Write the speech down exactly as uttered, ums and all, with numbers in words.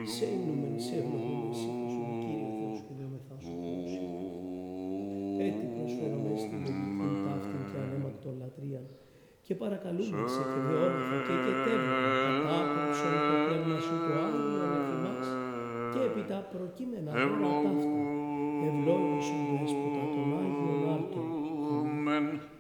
σε ενούμεν, σε ευλογούμεν, σε προσούν, Κύριε Θεός και δεόμεθά σου Θεός. Έτσι προσφέρομαι στην ελίχθην ταύτην και ανέμακτον λατρείαν και παρακαλούμε σε και δεόμεθα και κετεύουμε κατάπαυσον το πνεύμα σου το Άγιο ανέφη μας και επί τα προκείμενα τώρα ταύτα ευλόγησον Δέσποτα των Άγιων Άρτων.